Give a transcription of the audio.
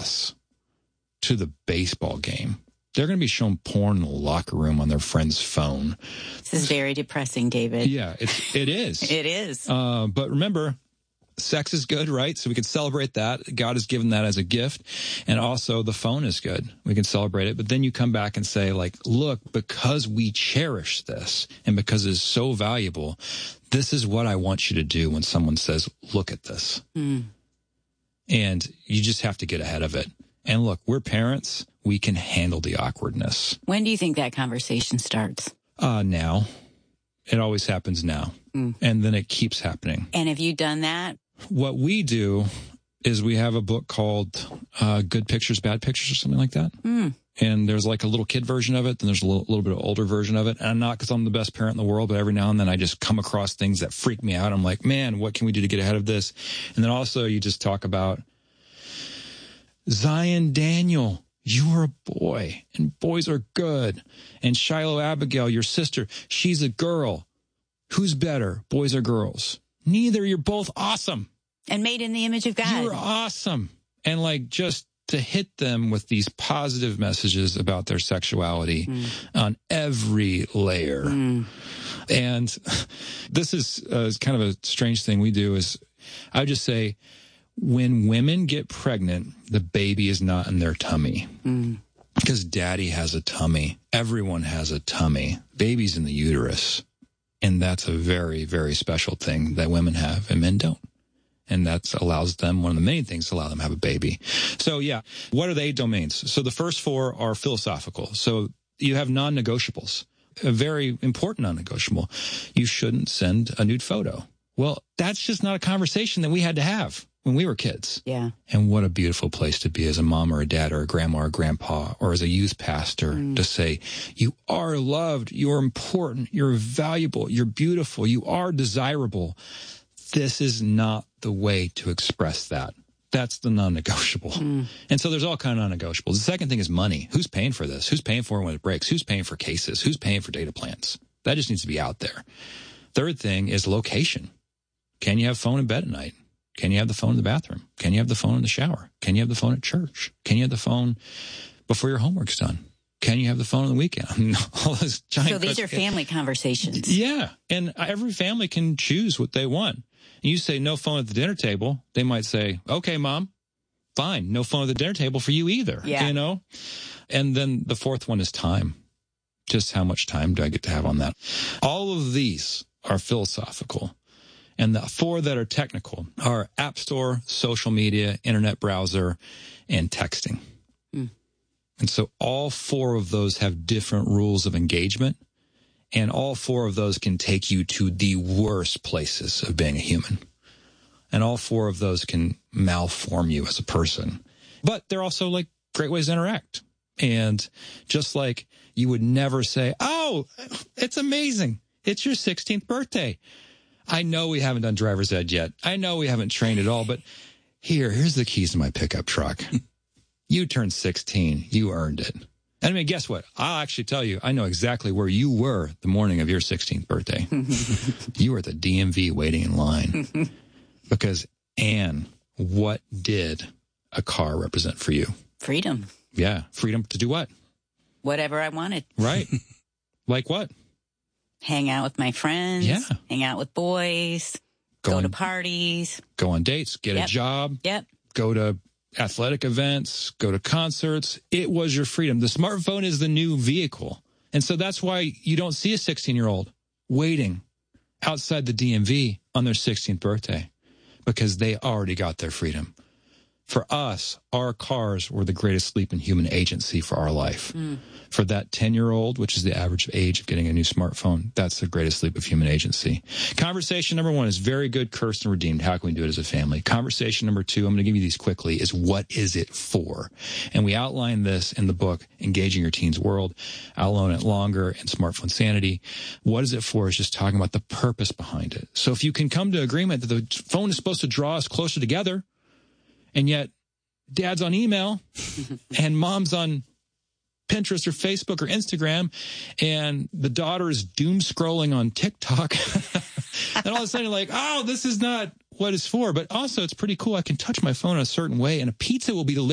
bus to the baseball game, they're going to be showing porn in the locker room on their friend's phone. This is very depressing, David. Yeah, it is. It is. But remember, sex is good, right? So we can celebrate that. God has given that as a gift. And also the phone is good. We can celebrate it. But then you come back and say, like, look, because we cherish this and because it's so valuable, this is what I want you to do when someone says, look at this. And you just have to get ahead of it. And look, we're parents. We can handle the awkwardness. When do you think that conversation starts? Now. It always happens now. And then it keeps happening. And have you done that? What we do is we have a book called Good Pictures, Bad Pictures or something like that. And there's like a little kid version of it. Then there's a little bit of older version of it. And I'm not because I'm the best parent in the world, but every now and then I just come across things that freak me out. I'm like, man, what can we do to get ahead of this? And then also you just talk about Zion Daniel. You are a boy, and boys are good. And Shiloh Abigail, your sister, she's a girl. Who's better, boys or girls? Neither. You're both awesome. And made in the image of God. You're awesome. And like just to hit them with these positive messages about their sexuality on every layer. And this is kind of a strange thing we do is I would just say, when women get pregnant, the baby is not in their tummy. Because daddy has a tummy. Everyone has a tummy. Baby's in the uterus. And that's a very, very special thing that women have and men don't. And that allows them, one of the main things to allow them to have a baby. So yeah, what are the 8 domains? So the first 4 are philosophical. So you have non-negotiables. A very important non-negotiable. You shouldn't send a nude photo. Well, that's just not a conversation that we had to have when we were kids. Yeah. And what a beautiful place to be as a mom or a dad or a grandma or a grandpa or as a youth pastor to say, you are loved, you're important, you're valuable, you're beautiful, you are desirable. This is not the way to express that. That's the non-negotiable. And so there's all kind of non-negotiables. The second thing is money. Who's paying for this? Who's paying for it when it breaks? Who's paying for cases? Who's paying for data plans? That just needs to be out there. Third thing is location. Can you have phone in bed at night? Can you have the phone in the bathroom? Can you have the phone in the shower? Can you have the phone at church? Can you have the phone before your homework's done? Can you have the phone on the weekend? I mean, all those giant so these are family conversations. Yeah. And every family can choose what they want. And you say no phone at the dinner table. They might say, okay, mom, fine. No phone at the dinner table for you either. Yeah. You know? And then the fourth one is time. Just how much time do I get to have on that? All of these are philosophical. And the 4 that are technical are App Store, social media, internet browser, and texting. And so all 4 of those have different rules of engagement. And all 4 of those can take you to the worst places of being a human. And all 4 of those can malform you as a person. But they're also like great ways to interact. And just like you would never say, oh, it's amazing. It's your 16th birthday. I know we haven't done driver's ed yet. I know we haven't trained at all, but here's the keys to my pickup truck. You turned 16. You earned it. And I mean, guess what? I'll actually tell you, I know exactly where you were the morning of your 16th birthday. You were at the DMV waiting in line. Because, Anne, what did a car represent for you? Freedom. Yeah. Freedom to do what? Whatever I wanted. Right. Like what? Hang out with my friends. Yeah. Hang out with boys. Go to parties. Go on dates. Get a job. Go to athletic events. Go to concerts. It was your freedom. The smartphone is the new vehicle. And so that's why you don't see a 16-year-old waiting outside the DMV on their 16th birthday, because they already got their freedom. For us, our cars were the greatest leap in human agency for our life. For that 10-year-old, which is the average age of getting a new smartphone, that's the greatest leap of human agency. Conversation number 1 is very good, cursed, and redeemed. How can we do it as a family? Conversation number 2, I'm going to give you these quickly, is what is it for? And we outline this in the book, Engaging Your Teen's World. I'll own it longer in Smartphone Sanity. What is it for is just talking about the purpose behind it. So if you can come to agreement that the phone is supposed to draw us closer together, and yet dad's on email and mom's on Pinterest or Facebook or Instagram, and the daughter is doom scrolling on TikTok. And all of a sudden you're like, oh, this is not what it's for. But also it's pretty cool. I can touch my phone in a certain way and a pizza will be delivered